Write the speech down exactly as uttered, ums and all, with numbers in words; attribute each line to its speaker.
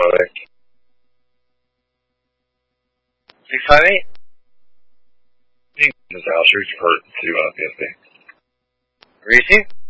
Speaker 1: five eight.
Speaker 2: six five eight?
Speaker 1: This is Al. Should report to uh, P S B.
Speaker 2: Receive?